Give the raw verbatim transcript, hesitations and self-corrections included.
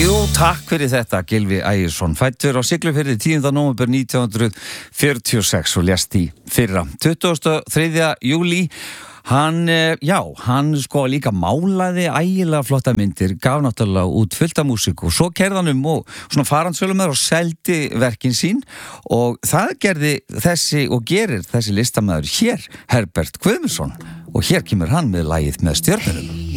Jú, takk fyrir þetta, Gylfi Ægisson, fæddur á Siglufirði tíunda nóvember nítján hundruð fjörutíu og sex og lést í fyrra. tuttugasta og þriðja júlí, hann, já, hann sko líka málaði ægilega flotta myndir, gaf náttúrulega út fullt af músík og svo kerði hann um og svona faransölumar og seldi verkin sín og það gerði þessi og gerir þessi listamaður hér, Herbert Guðmundsson, og hér kemur hann með lagið Með stjörnunum.